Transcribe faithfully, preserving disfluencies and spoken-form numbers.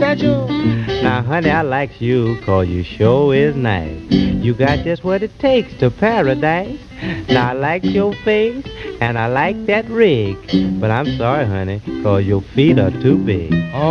special. Now, honey, I likes you 'cause you sure is nice. You got just what it takes to paradise. Now, I like your face and I like that rig. But I'm sorry, honey, 'cause your feet are too big. Oh,